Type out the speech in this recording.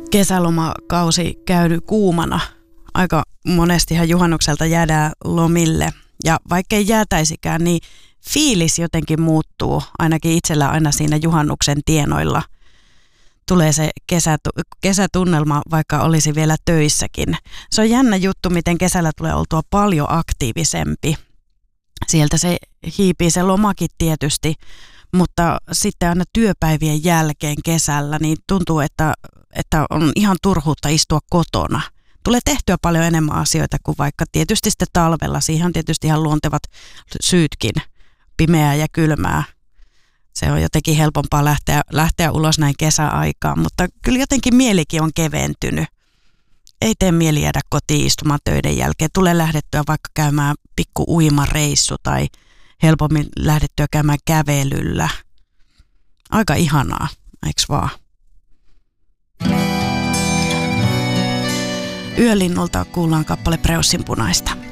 kesälomakausi käydy kuumana. Aika monestihan juhannukselta jäädään lomille ja vaikkei jäätäisikään, niin fiilis jotenkin muuttuu ainakin itsellä aina siinä juhannuksen tienoilla. Tulee se kesätunnelma, vaikka olisi vielä töissäkin. Se on jännä juttu, miten kesällä tulee oltua paljon aktiivisempi. Sieltä se hiipii se lomakin tietysti, mutta sitten aina työpäivien jälkeen kesällä niin tuntuu, että on ihan turhuutta istua kotona. Tulee tehtyä paljon enemmän asioita kuin vaikka tietysti sitten talvella. Siihen on tietysti ihan luontevat syytkin, pimeää ja kylmää. Se on jotenkin helpompaa lähteä ulos näin kesäaikaan, mutta kyllä jotenkin mielikin on keventynyt. Ei tee mieli jäädä kotiin istumaan töiden jälkeen. Tulee lähdettyä vaikka käymään pikku uimareissu tai helpommin lähdettyä käymään kävelyllä. Aika ihanaa, eikö vaan? Yölinnulta kuullaan kappale Preussin punaista.